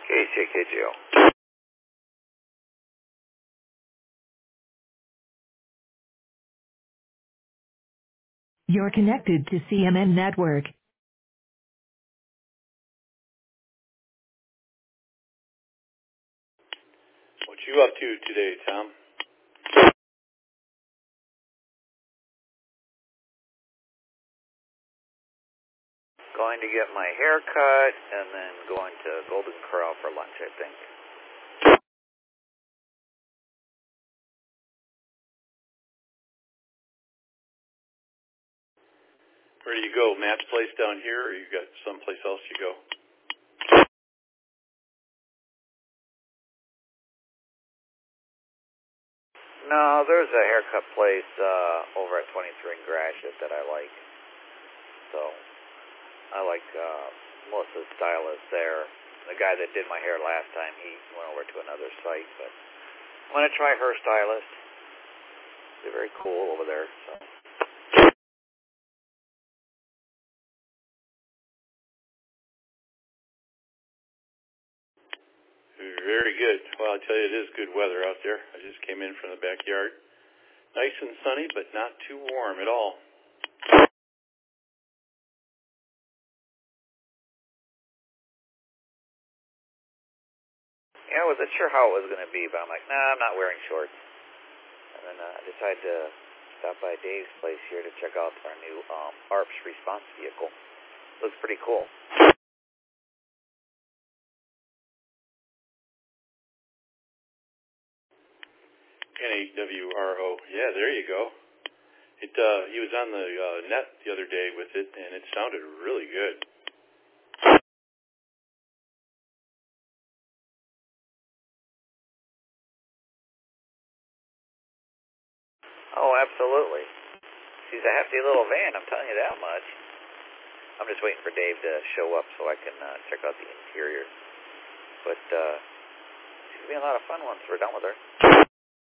KCKJO. You're connected to CMN Network. What you up to today, Tom? Going to get my hair cut and then going to Golden Corral for lunch, I think. Where do you go? Matt's place down here, or you got someplace else you go? No, there's a haircut place over at 23 in Gratiot that I like. So, I like Melissa's stylist there. The guy that did my hair last time, he went over to another site, but I'm going to try her stylist. They're very cool over there, so. Very good. Well, I'll tell you, it is good weather out there. I just came in from the backyard. Nice and sunny, but not too warm at all. Yeah, I wasn't sure how it was going to be, but I'm like, nah, I'm not wearing shorts. And then I decided to stop by Dave's place here to check out our new ARPS response vehicle. Looks pretty cool. NAWRO. Yeah, there you go. He was on the net the other day with it, and it sounded really good. Oh, absolutely. She's a hefty little van, I'm telling you that much. I'm just waiting for Dave to show up so I can check out the interior. But she's going to be a lot of fun once we're done with her.